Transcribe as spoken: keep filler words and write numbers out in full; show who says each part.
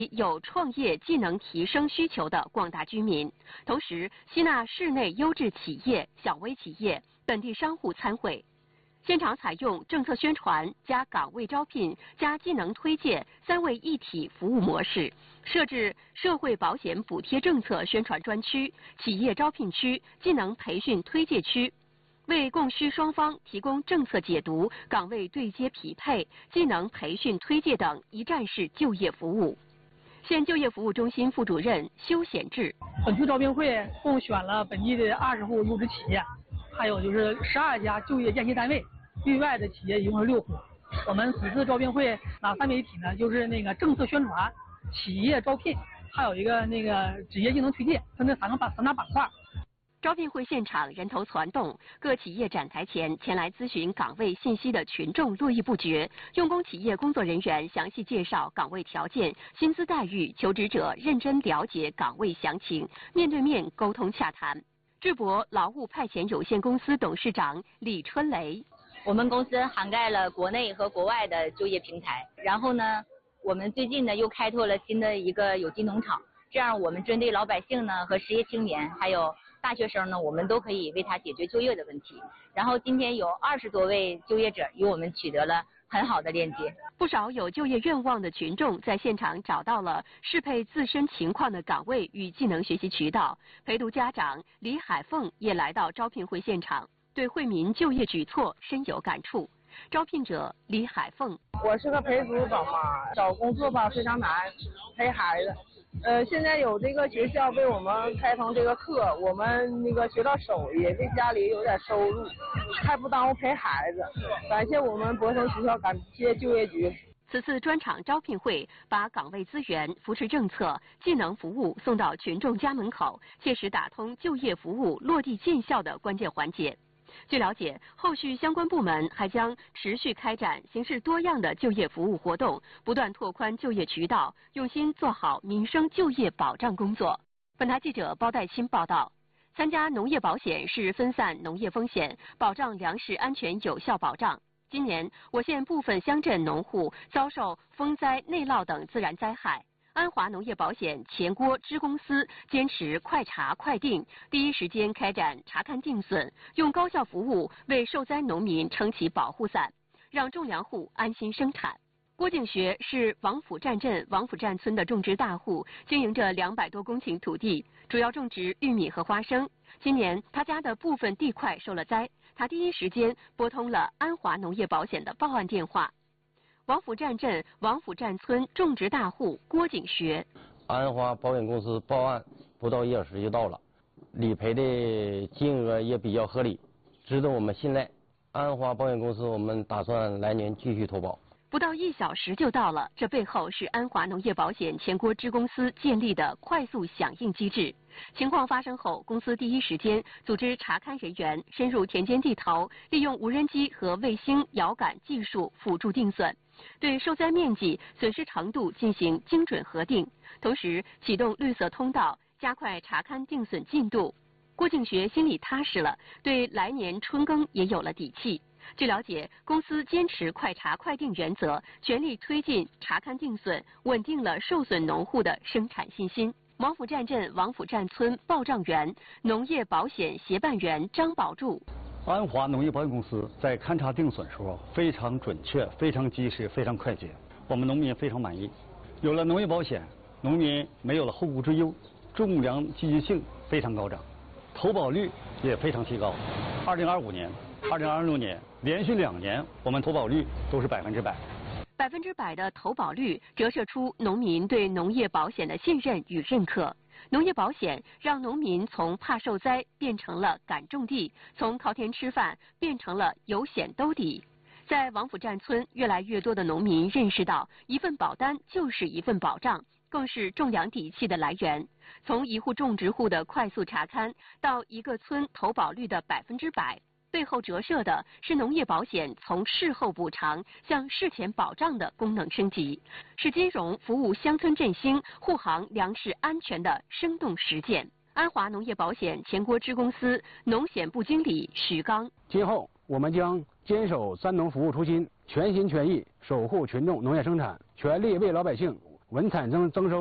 Speaker 1: 有创业技能提升需求的广大居民，同时吸纳市内优质企业、小微企业、本地商户参会。现场采用政策宣传加岗位招聘加技能推荐三位一体服务模式，设置社会保险补贴政策宣传专区、企业招聘区、技能培训推介区。为供需双方提供政策解读、岗位对接匹配、技能培训推介等一站式就业服务。县就业服务中心副主任修显志，
Speaker 2: 本次招聘会共选了本地的二十户优质企业，还有就是十二家就业间歇单位，对外的企业一共是六户。我们此次招聘会哪三媒体呢？就是那个政策宣传、企业招聘，还有一个那个职业技能推荐，分这三个板三大板块。
Speaker 1: 招聘会现场人头攒动，各企业展台前前来咨询岗位信息的群众络绎不绝。用工企业工作人员详细介绍岗位条件、薪资待遇，求职者认真了解岗位详情，面对面沟通洽谈。智博劳务派遣有限公司董事长李春雷，
Speaker 3: 我们公司涵盖了国内和国外的就业平台，然后呢，我们最近呢又开拓了新的一个有机农场，这样我们针对老百姓呢和失业青年还有大学生呢，我们都可以为他解决就业的问题。然后今天有二十多位就业者与我们取得了很好的链接。
Speaker 1: 不少有就业愿望的群众在现场找到了适配自身情况的岗位与技能学习渠道。陪读家长李海凤也来到招聘会现场，对惠民就业举措深有感触。招聘者李海凤，
Speaker 4: 我是个陪读宝妈，找工作吧非常难，陪孩子。呃，现在有这个学校为我们开通这个课，我们那个学到手艺，为家里有点收入，还不耽误陪孩子。感谢我们博城学校，感谢就业局。
Speaker 1: 此次专场招聘会把岗位资源、扶持政策、技能服务送到群众家门口，切实打通就业服务落地见效的关键环节。据了解，后续相关部门还将持续开展形式多样的就业服务活动，不断拓宽就业渠道，用心做好民生就业保障工作。本台记者包代钦报道。参加农业保险是分散农业风险，保障粮食安全有效保障。今年，我县部分乡镇农户遭受风灾、内涝等自然灾害。安华农业保险前郭支公司坚持快查快定，第一时间开展查勘定损，用高效服务为受灾农民撑起保护伞，让种粮户安心生产。郭景学是王府站镇王府站村的种植大户，经营着两百多公顷土地，主要种植玉米和花生。今年他家的部分地块受了灾，他第一时间拨通了安华农业保险的报案电话。王府站镇王府站村种植大户郭景学，
Speaker 5: 安华保险公司报案不到一小时就到了，理赔的金额也比较合理，值得我们信赖。安华保险公司，我们打算来年继续投保。
Speaker 1: 不到一小时就到了，这背后是安华农业保险前郭支公司建立的快速响应机制。情况发生后，公司第一时间组织查勘人员深入田间地头，利用无人机和卫星遥感技术辅助定损，对受灾面积、损失程度进行精准核定，同时启动绿色通道，加快查勘定损进度。郭景学心里踏实了，对来年春耕也有了底气。据了解，公司坚持快查快定原则，全力推进查勘定损，稳定了受损农户的生产信心。王府站镇王府站村报账员、农业保险协办员张宝柱。
Speaker 6: 安华农业保险公司在勘查定损时候非常准确、非常及时、非常快捷，我们农民非常满意。有了农业保险，农民没有了后顾之忧，种粮积极性非常高涨，投保率也非常提高。二零二五年、二零二六年连续两年，我们投保率都是百分之百。
Speaker 1: 百分之百的投保率折射出农民对农业保险的信任与认可。农业保险让农民从怕受灾变成了敢种地，从靠天吃饭变成了有险兜底。在王府站村，越来越多的农民认识到，一份保单就是一份保障，更是种粮底气的来源。从一户种植户的快速查勘，到一个村投保率的百分之百，背后折射的是农业保险从事后补偿向事前保障的功能升级，是金融服务乡村振兴、护航粮食安全的生动实践。安华农业保险前郭支公司农险部经理许刚，
Speaker 7: 今后我们将坚守三农服务初心，全心全意守护群众农业生产，全力为老百姓稳产增增收。